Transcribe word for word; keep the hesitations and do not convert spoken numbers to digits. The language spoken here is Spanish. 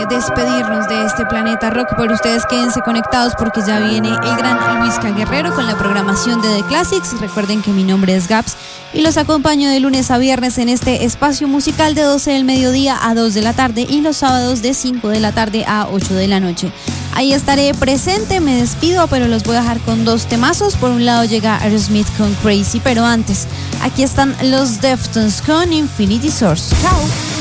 de despedirnos de este planeta rock, pero ustedes quédense conectados porque ya viene el gran Luisca Guerrero con la programación de The Classics. Recuerden que mi nombre es Gaps y los acompaño de lunes a viernes en este espacio musical de doce del mediodía a dos de la tarde y los sábados de cinco de la tarde a ocho de la noche. Ahí estaré presente, me despido, pero los voy a dejar con dos temazos. Por un lado llega Aerosmith con Crazy, pero antes, aquí están los Deftones con Infinity Source. ¡Chao!